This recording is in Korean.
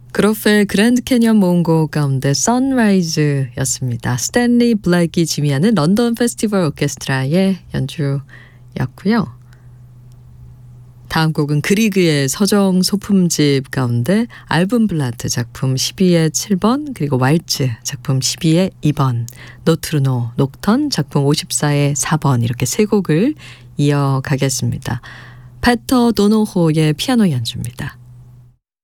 그로프의 그랜드 캐니언 모음곡 가운데 선라이즈였습니다. 스탠리 블랙이 지휘하는 런던 페스티벌 오케스트라의 연주였고요. 다음 곡은 그리그의 서정 소품집 가운데 알분블라트 작품 12의 7번 그리고 왈츠 작품 12의 2번 노트르노 녹턴 작품 54의 4번 이렇게 세 곡을 이어가겠습니다. 페터 도노호의 피아노 연주입니다.